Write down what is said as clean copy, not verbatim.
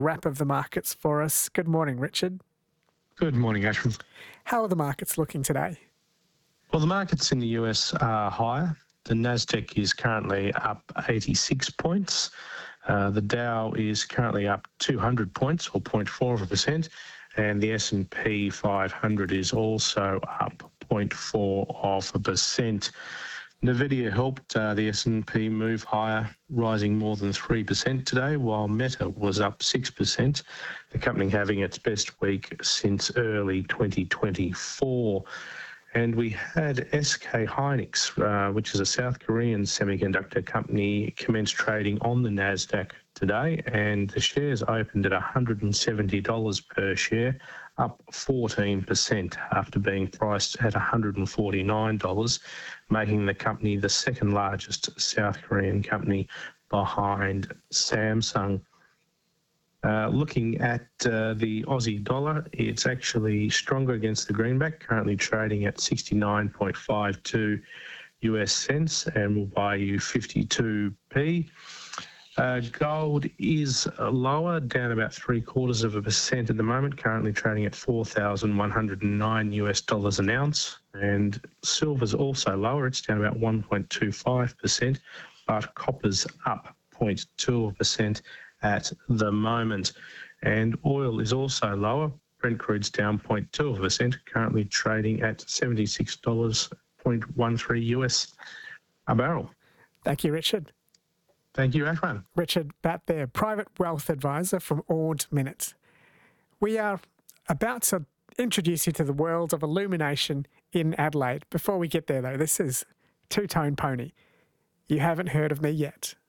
wrap of the markets for us. Good morning, Richard. Good morning, Ashwin. How are the markets looking today? Well, the markets in the US are higher. The Nasdaq is currently up 86 points. The Dow is currently up 200 points, or 0.4%, and the S&P 500 is also up 0.4%. Nvidia helped the S&P move higher, rising more than 3% today, while Meta was up 6%, the company having its best week since early 2024. And we had SK Hynix, which is a South Korean semiconductor company, commence trading on the Nasdaq today, and the shares opened at $170 per share, up 14% after being priced at $149, making the company the second largest South Korean company behind Samsung. Looking at the Aussie dollar, it's actually stronger against the greenback, currently trading at 69.52 US cents, and will buy you 52p. Gold is lower, down about 0.75% at the moment, currently trading at $4,109 US dollars an ounce. And silver's also lower, it's down about 1.25%, but copper's up 0.2% at the moment. And oil is also lower. Brent crude's down 0.2%, currently trading at $76.13 US a barrel. Thank you, Richard. Thank you, Ashwin. Richard Batt there, private wealth advisor from Ord Minnett. We are about to introduce you to the world of illumination in Adelaide. Before we get there, though, this is Two Tone Pony. You haven't heard of me yet.